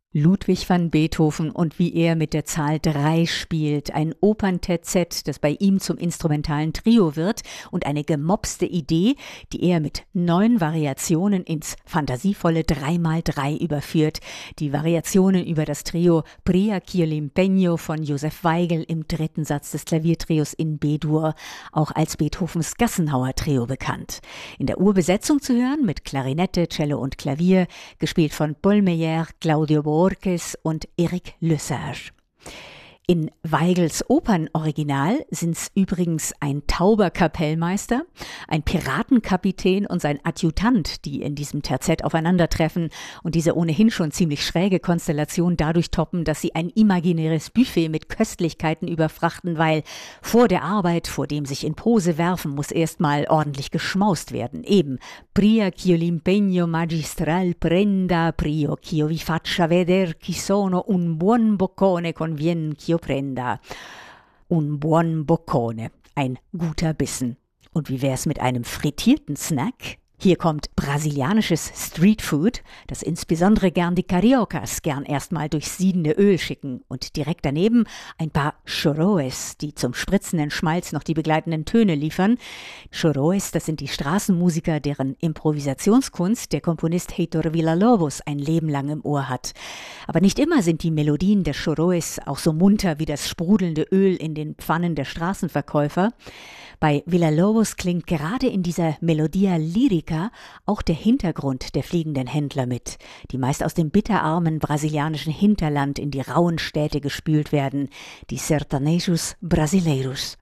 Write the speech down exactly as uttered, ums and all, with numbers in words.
Ludwig van Beethoven und wie er mit der Zahl drei spielt, ein Opernterzett, das bei ihm zum instrumentalen Trio wird und eine gemopste Idee, die er mit neun Variationen ins fantasievolle drei mal drei überführt. Die Variationen über das Trio Pria ch'io l'impegno von Josef Weigl im dritten Satz des Klaviertrios in B-Dur, auch als Beethovens Gassenhauer Trio bekannt. In der Urbesetzung zu hören mit Klarinette, Cello und Klavier, gespielt von Paul Meyer, Claudio Borges und Eric Lesage. In Weigls Opernoriginal sind's übrigens ein tauber Kapellmeister, ein Piratenkapitän und sein Adjutant, die in diesem Terzett aufeinandertreffen und diese ohnehin schon ziemlich schräge Konstellation dadurch toppen, dass sie ein imaginäres Buffet mit Köstlichkeiten überfrachten, weil vor der Arbeit, vor dem sich in Pose werfen, muss erstmal ordentlich geschmaust werden. Eben, Pria ch'io l'impegno magistral prenda, prio ch'io vi faccia veder chi sono un buon boccone convien ch'io prenda. Un buon boccone, ein guter Bissen. Und wie wär's mit einem frittierten Snack? Hier kommt brasilianisches Streetfood, das insbesondere gern die Cariocas gern erstmal durchs siedende Öl schicken. Und direkt daneben ein paar Choroes, die zum spritzenden Schmalz noch die begleitenden Töne liefern. Choroes, das sind die Straßenmusiker, deren Improvisationskunst der Komponist Heitor Villa-Lobos ein Leben lang im Ohr hat. Aber nicht immer sind die Melodien der Choroes auch so munter wie das sprudelnde Öl in den Pfannen der Straßenverkäufer. Bei Villa-Lobos klingt gerade in dieser Melodia Lyrica auch der Hintergrund der fliegenden Händler mit, die meist aus dem bitterarmen brasilianischen Hinterland in die rauen Städte gespült werden, die Sertanejos Brasileiros.